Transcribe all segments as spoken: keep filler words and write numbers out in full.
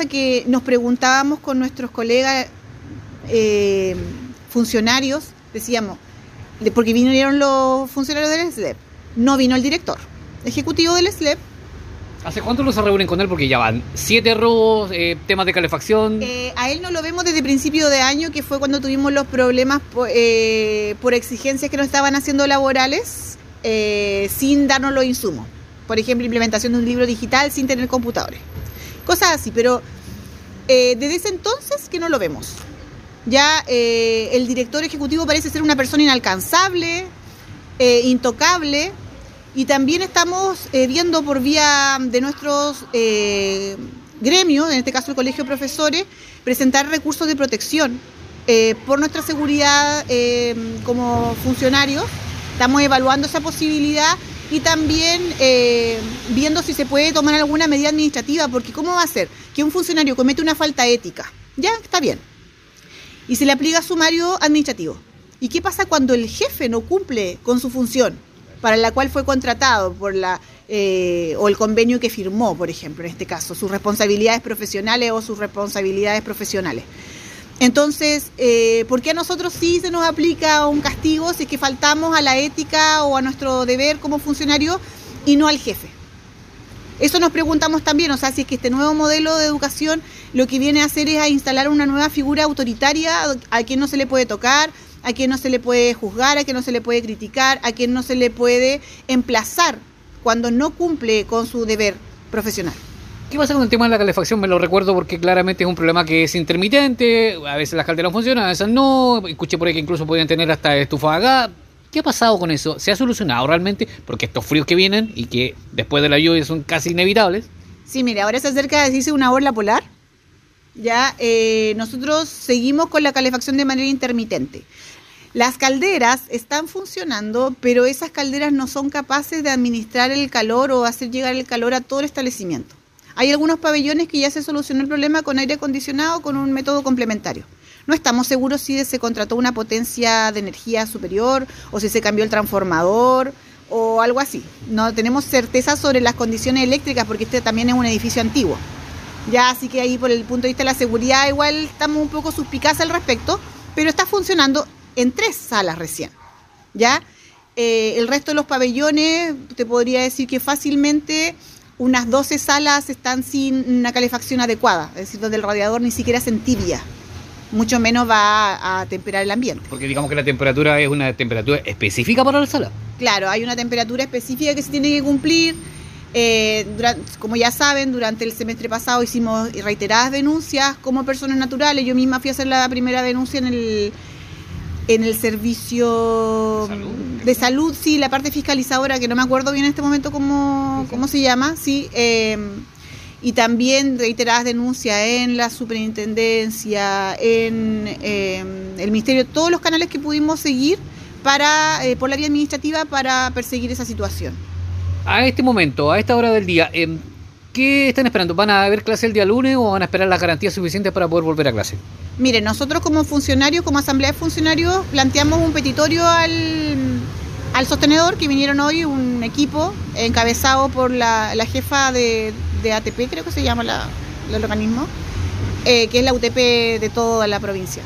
cosa que nos preguntábamos con nuestros colegas eh, funcionarios, decíamos, porque vinieron los funcionarios del S L E P, no vino el director ejecutivo del S L E P. ¿Hace cuánto no se reúnen con él? Porque ya van siete robos, eh, temas de calefacción. Eh, a él no lo vemos desde principio de año, que fue cuando tuvimos los problemas por, eh, por exigencias que nos estaban haciendo laborales, eh, sin darnos los insumos. Por ejemplo, implementación de un libro digital sin tener computadores. Cosas así, pero eh, desde ese entonces que no lo vemos. Ya eh, el director ejecutivo parece ser una persona inalcanzable, eh, intocable. Y también estamos eh, viendo por vía de nuestros eh, gremios, en este caso el Colegio de Profesores, presentar recursos de protección eh, por nuestra seguridad eh, como funcionarios. Estamos evaluando esa posibilidad y también eh, viendo si se puede tomar alguna medida administrativa, porque ¿cómo va a ser que un funcionario comete una falta ética? Ya, está bien. Y se le aplica sumario administrativo. ¿Y qué pasa cuando el jefe no cumple con su función para la cual fue contratado por la eh, o el convenio que firmó, por ejemplo, en este caso, sus responsabilidades profesionales o sus responsabilidades profesionales? Entonces, eh, ¿por qué a nosotros sí se nos aplica un castigo si es que faltamos a la ética o a nuestro deber como funcionario y no al jefe? Eso nos preguntamos también, o sea, si es que este nuevo modelo de educación lo que viene a hacer es a instalar una nueva figura autoritaria a quien no se le puede tocar, a quien no se le puede juzgar, a quien no se le puede criticar, a quien no se le puede emplazar cuando no cumple con su deber profesional. ¿Qué pasa con el tema de la calefacción? Me lo recuerdo porque claramente es un problema que es intermitente, a veces las calderas funcionan, a veces no, escuché por ahí que incluso podían tener hasta estufa a gas. ¿Qué ha pasado con eso? ¿Se ha solucionado realmente? Porque estos fríos que vienen y que después de la lluvia son casi inevitables. Sí, mire, ahora se acerca de decirse una ola polar. Ya eh, nosotros seguimos con la calefacción de manera intermitente. Las calderas están funcionando, pero esas calderas no son capaces de administrar el calor o hacer llegar el calor a todo el establecimiento. Hay algunos pabellones que ya se solucionó el problema con aire acondicionado con un método complementario. No estamos seguros si se contrató una potencia de energía superior o si se cambió el transformador o algo así. No tenemos certeza sobre las condiciones eléctricas porque este también es un edificio antiguo. Ya, así que ahí por el punto de vista de la seguridad igual estamos un poco suspicaces al respecto, pero está funcionando en tres salas recién, ¿ya? Eh, el resto de los pabellones, te podría decir que fácilmente unas doce salas están sin una calefacción adecuada, es decir, donde el radiador ni siquiera se entibia, mucho menos va a, a temperar el ambiente. Porque digamos que la temperatura es una temperatura específica para la sala. Claro, hay una temperatura específica que se tiene que cumplir. Eh, durante, como ya saben, durante el semestre pasado hicimos reiteradas denuncias como personas naturales. Yo misma fui a hacer la primera denuncia en el en el servicio ¿Salud? de salud, sí, la parte fiscalizadora, que no me acuerdo bien en este momento cómo, cómo se llama, sí, eh, y también reiteradas denuncias en la superintendencia, en eh, el ministerio, todos los canales que pudimos seguir para eh, por la vía administrativa para perseguir esa situación. A este momento, a esta hora del día, eh, ¿qué están esperando? ¿Van a haber clase el día lunes o van a esperar las garantías suficientes para poder volver a clase? Mire, nosotros como funcionarios, como asamblea de funcionarios, planteamos un petitorio al, al sostenedor, que vinieron hoy, un equipo encabezado por la, la jefa de, de A T P, creo que se llama la, el organismo, eh, que es la U T P de toda la provincia.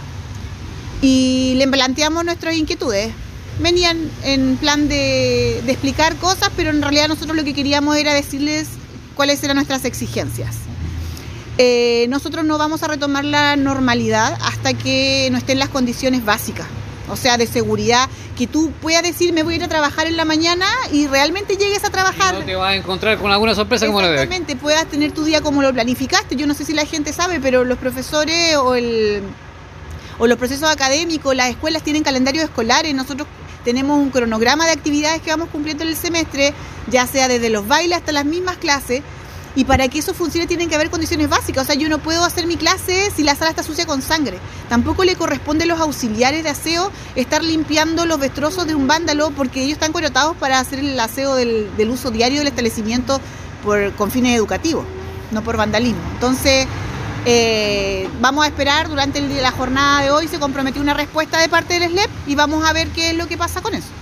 Y le planteamos nuestras inquietudes. Venían en plan de, de explicar cosas, pero en realidad nosotros lo que queríamos era decirles cuáles eran nuestras exigencias. Eh, nosotros no vamos a retomar la normalidad hasta que no estén las condiciones básicas, o sea, de seguridad, que tú puedas decir me voy a ir a trabajar en la mañana y realmente llegues a trabajar. Y no te vas a encontrar con alguna sorpresa como la de hoy. Exactamente, puedas tener tu día como lo planificaste. Yo no sé si la gente sabe, pero los profesores o el o los procesos académicos, las escuelas tienen calendarios escolares. Nosotros tenemos un cronograma de actividades que vamos cumpliendo en el semestre, ya sea desde los bailes hasta las mismas clases. Y para que eso funcione tienen que haber condiciones básicas. O sea, yo no puedo hacer mi clase si la sala está sucia con sangre. Tampoco le corresponde a los auxiliares de aseo estar limpiando los destrozos de un vándalo, porque ellos están contratados para hacer el aseo del, del uso diario del establecimiento por, con fines educativos, no por vandalismo. Entonces, eh, vamos a esperar durante el, la jornada de hoy. Se comprometió una respuesta de parte del S L E P y vamos a ver qué es lo que pasa con eso.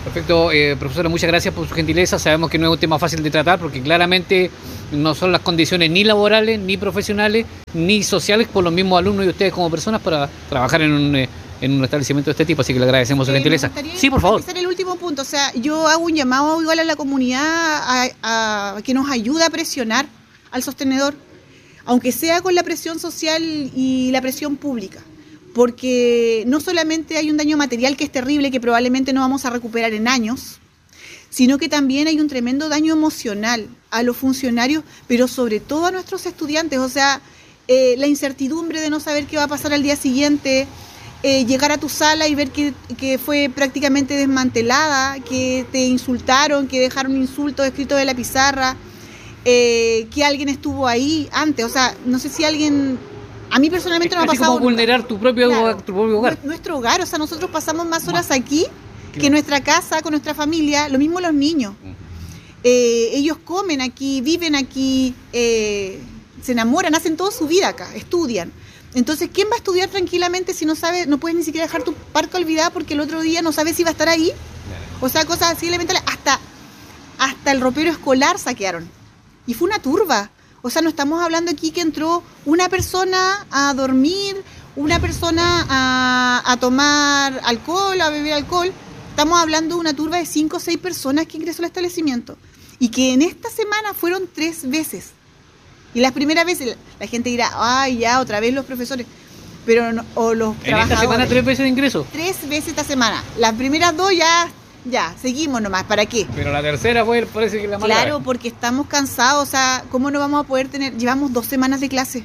Perfecto, eh, profesora, muchas gracias por su gentileza. Sabemos que no es un tema fácil de tratar porque claramente no son las condiciones ni laborales, ni profesionales, ni sociales por los mismos alumnos y ustedes como personas para trabajar en un, eh, en un establecimiento de este tipo, así que le agradecemos su Eh, gentileza. me gustaría Sí, por favor. enfatizar el último punto, o sea, yo hago un llamado igual a la comunidad a, a que nos ayude a presionar al sostenedor, aunque sea con la presión social y la presión pública, porque no solamente hay un daño material que es terrible, que probablemente no vamos a recuperar en años, sino que también hay un tremendo daño emocional a los funcionarios, pero sobre todo a nuestros estudiantes, o sea, eh, la incertidumbre de no saber qué va a pasar al día siguiente, eh, llegar a tu sala y ver que, que fue prácticamente desmantelada, que te insultaron, que dejaron insultos escritos en la pizarra, eh, que alguien estuvo ahí antes, o sea, no sé si alguien... A mí personalmente Es no me ha casi pasado como vulnerar tu propio, Claro, tu propio hogar. nuestro hogar, o sea, nosotros pasamos más horas aquí que en nuestra casa, con nuestra familia, lo mismo los niños. Eh, ellos comen aquí, viven aquí, eh, se enamoran, hacen toda su vida acá, estudian. Entonces, ¿quién va a estudiar tranquilamente si no sabe, no puedes ni siquiera dejar tu parca olvidada porque el otro día no sabes si va a estar ahí? O sea, cosas así elementales. Hasta, hasta el ropero escolar saquearon. Y fue una turba. O sea, no estamos hablando aquí que entró una persona a dormir, una persona a, a tomar alcohol, a beber alcohol. Estamos hablando de una turba de cinco o seis personas que ingresó al establecimiento. Y que en esta semana fueron tres veces. Y las primeras veces la gente dirá, ay, ya, otra vez los profesores. Pero no, o los ¿En trabajadores. esta semana tres veces de ingreso? Tres veces esta semana. Las primeras dos ya, ya, seguimos nomás. ¿Para qué? Pero la tercera fue, parece que la más Claro, grave. porque estamos cansados, o sea, ¿cómo no vamos a poder tener? Llevamos dos semanas de clase.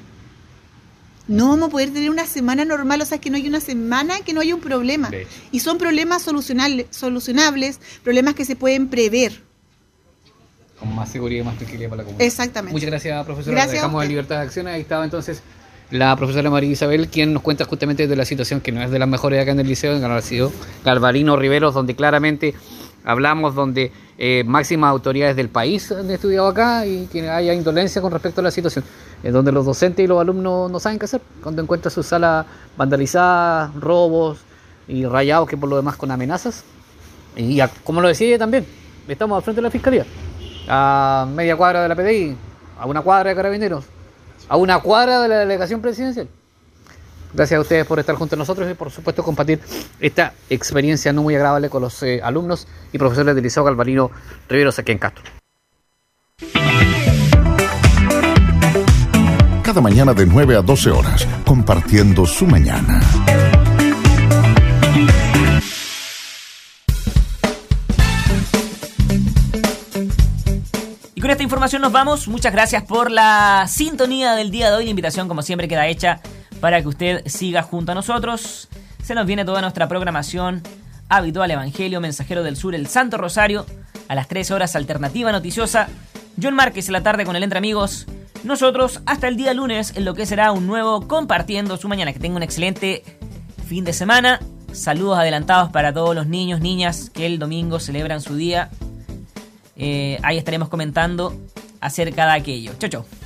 No vamos a poder tener una semana normal, o sea, que no hay una semana que no haya un problema. De hecho. Y son problemas solucionables, solucionables, problemas que se pueden prever. Con más seguridad y más tranquilidad para la comunidad. Exactamente. Muchas gracias, profesora. Gracias a Dejamos usted. en libertad de acción. Ahí estaba entonces la profesora María Isabel, quien nos cuenta justamente de la situación que no es de las mejores acá en el liceo, en Galvarino, Galvarino Riveros, donde claramente hablamos, donde eh, máximas autoridades del país han estudiado acá y que haya indolencia con respecto a la situación, en donde los docentes y los alumnos no saben qué hacer, cuando encuentran su sala vandalizada, robos y rayados, que por lo demás con amenazas. Y a- como lo decía ella también, estamos al frente de la Fiscalía, a media cuadra de la P D I, a una cuadra de Carabineros, a una cuadra de la delegación presidencial. Gracias a ustedes por estar junto a nosotros y por supuesto compartir esta experiencia no muy agradable con los eh, alumnos y profesores del Liceo Galvarino Riveros aquí en Castro. Cada mañana de nueve a doce horas, compartiendo su mañana. Y con esta información nos vamos. Muchas gracias por la sintonía del día de hoy. La invitación, como siempre, queda hecha para que usted siga junto a nosotros. Se nos viene toda nuestra programación habitual: Evangelio, Mensajero del Sur, El Santo Rosario. A las trece horas, Alternativa Noticiosa. John Márquez en la tarde con el Entre Amigos. Nosotros hasta el día lunes en lo que será un nuevo Compartiendo su Mañana. Que tenga un excelente fin de semana. Saludos adelantados para todos los niños, niñas que el domingo celebran su día. Eh, ahí estaremos comentando acerca de aquello. Chau, chau.